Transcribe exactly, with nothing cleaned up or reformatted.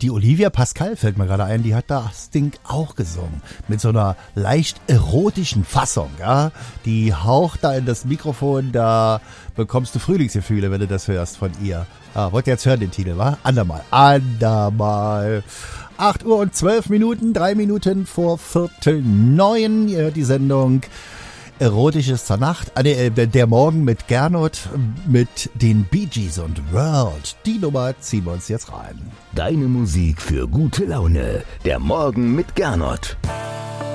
Die Olivia Pascal fällt mir gerade ein, die hat das Ding auch gesungen. Mit so einer leicht erotischen Fassung, ja. Die haucht da in das Mikrofon, da bekommst du Frühlingsgefühle, wenn du das hörst von ihr. Ah, wollt ihr jetzt hören den Titel, wa? Andermal. Andermal. acht Uhr und zwölf Minuten, drei Minuten vor Viertel neun. Ihr hört die Sendung Erotisches zur Nacht. Ah, nee, der Morgen mit Gernot, mit den Bee Gees und World. Die Nummer ziehen wir uns jetzt rein. Deine Musik für gute Laune. Der Morgen mit Gernot.